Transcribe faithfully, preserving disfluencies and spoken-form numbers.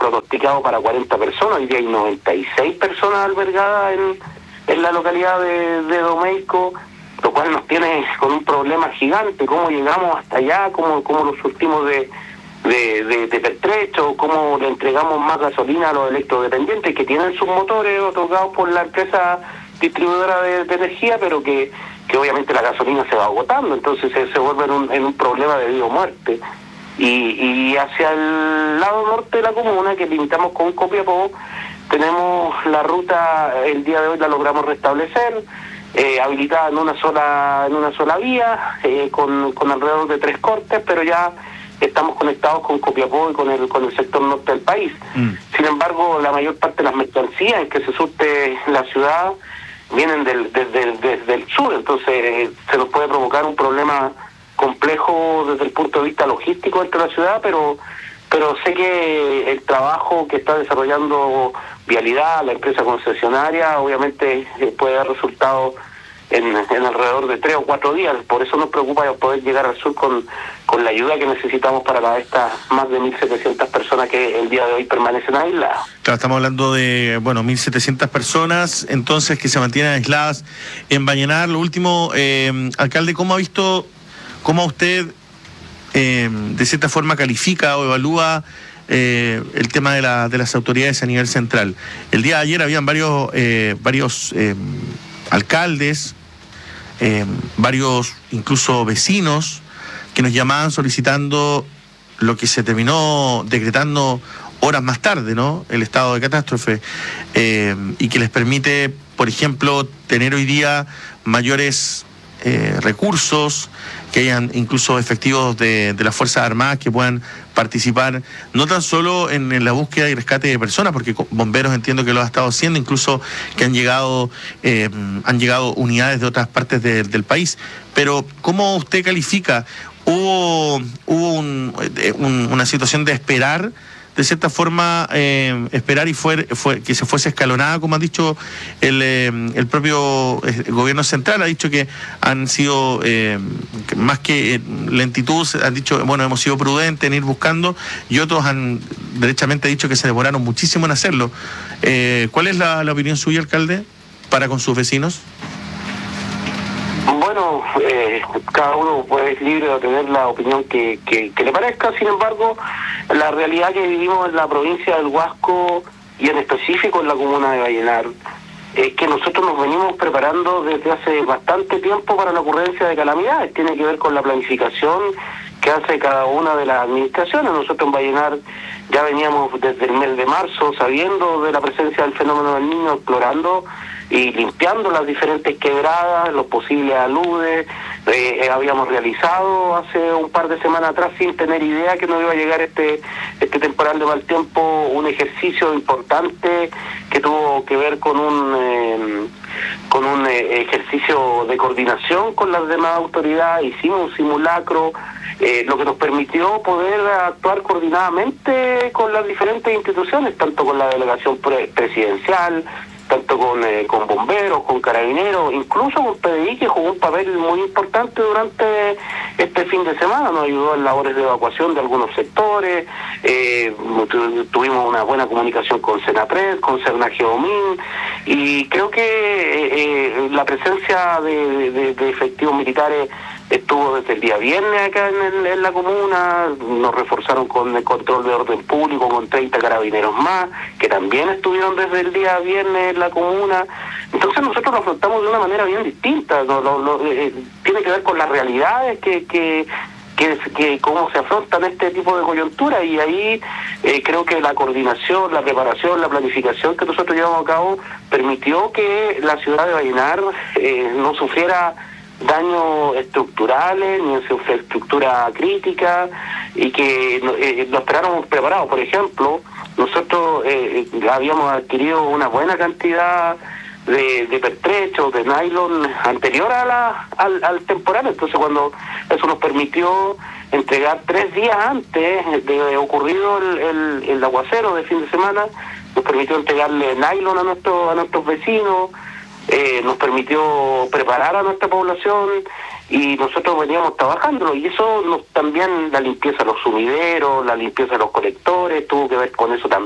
pronosticado para cuarenta personas, hoy día hay noventa y seis personas albergadas en, en la localidad de, de Domeyko, lo cual nos tiene con un problema gigante. ¿Cómo llegamos hasta allá? ¿Cómo, cómo los surtimos de, de, de, de pertrecho? ¿Cómo le entregamos más gasolina a los electrodependientes que tienen sus motores otorgados por la empresa distribuidora de, de energía, pero que, que obviamente la gasolina se va agotando? Entonces se, se vuelve en un, en un problema de vida o muerte. Y, y hacia el lado norte de la comuna, que limitamos con Copiapó, tenemos la ruta, el día de hoy la logramos restablecer, eh, habilitada en una sola en una sola vía, eh, con, con alrededor de tres cortes, pero ya estamos conectados con Copiapó y con el con el sector norte del país. Mm. Sin embargo, la mayor parte de las mercancías que se surte en la ciudad vienen del, desde, desde el sur, entonces eh, se nos puede provocar un problema complejo desde el punto de vista logístico dentro de la ciudad, pero pero sé que el trabajo que está desarrollando Vialidad, la empresa concesionaria, obviamente eh, puede dar resultados en, en alrededor de tres o cuatro días. Por eso nos preocupa poder llegar al sur con, con la ayuda que necesitamos para estas más de mil setecientas personas que el día de hoy permanecen aisladas. Claro, estamos hablando de, bueno, mil setecientas personas, entonces, que se mantienen aisladas en Vallenar. Lo último, eh, alcalde, ¿cómo ha visto, cómo usted eh, de cierta forma califica o evalúa eh, el tema de, la, de las autoridades a nivel central? El día de ayer habían varios, eh, varios eh, alcaldes, eh, varios incluso vecinos que nos llamaban solicitando lo que se terminó decretando horas más tarde, ¿no? El estado de catástrofe, eh, y que les permite, por ejemplo, tener hoy día mayores eh, recursos, que hayan incluso efectivos de, de las Fuerzas Armadas que puedan participar no tan solo en, en la búsqueda y rescate de personas, porque bomberos entiendo que lo ha estado haciendo, incluso que han llegado eh, han llegado unidades de otras partes de, del país. Pero ¿cómo usted califica? ¿Hubo, hubo un, un, una situación de esperar, de cierta forma, eh, esperar y fue, fue que se fuese escalonada, como ha dicho el, eh, el propio gobierno central? Ha dicho que han sido, eh, más que lentitud, han dicho, bueno, hemos sido prudentes en ir buscando, y otros han derechamente dicho que se demoraron muchísimo en hacerlo. Eh, ¿Cuál es la, la opinión suya, alcalde, para con sus vecinos? Bueno, eh, cada uno puede es libre de tener la opinión que, que, que le parezca. Sin embargo, la realidad que vivimos en la provincia del Huasco y en específico en la comuna de Vallenar es que nosotros nos venimos preparando desde hace bastante tiempo para la ocurrencia de calamidades. Tiene que ver con la planificación que hace cada una de las administraciones. Nosotros en Vallenar ya veníamos desde el mes de marzo sabiendo de la presencia del fenómeno del Niño, explorando y limpiando las diferentes quebradas, los posibles aludes. Eh, eh, habíamos realizado hace un par de semanas atrás, sin tener idea que nos iba a llegar este este temporal de mal tiempo, un ejercicio importante que tuvo que ver con un eh, con un eh, ejercicio de coordinación con las demás autoridades. Hicimos un simulacro, eh, lo que nos permitió poder actuar coordinadamente con las diferentes instituciones, tanto con la delegación pre- presidencial, tanto con eh, con bomberos, con carabineros, incluso con P D I, que jugó un papel muy importante durante este fin de semana. Nos ayudó en labores de evacuación de algunos sectores, eh, tu, tuvimos una buena comunicación con Senapred, con Cernageomin, y creo que eh, eh, la presencia de, de, de efectivos militares estuvo desde el día viernes acá en, el, en la comuna. Nos reforzaron con el control de orden público con treinta carabineros más, que también estuvieron desde el día viernes en la comuna. Entonces nosotros lo afrontamos de una manera bien distinta. Lo, lo, lo, eh, tiene que ver con las realidades que, que, que, que cómo se afrontan este tipo de coyuntura, y ahí eh, creo que la coordinación, la preparación, la planificación que nosotros llevamos a cabo permitió que la ciudad de Vallenar eh, no sufriera daños estructurales ni en su infraestructura crítica, y que eh, nos esperáramos preparados. Por ejemplo, nosotros eh, habíamos adquirido una buena cantidad de, de pertrechos, de nylon anterior a la, al, al temporal. Entonces, cuando eso nos permitió entregar tres días antes de ocurrido el, el, el aguacero de fin de semana, nos permitió entregarle nylon a, nuestro, a nuestros vecinos. Eh, nos permitió preparar a nuestra población, y nosotros veníamos trabajándolo, y eso nos, también la limpieza de los sumideros, la limpieza de los colectores, tuvo que ver con eso también.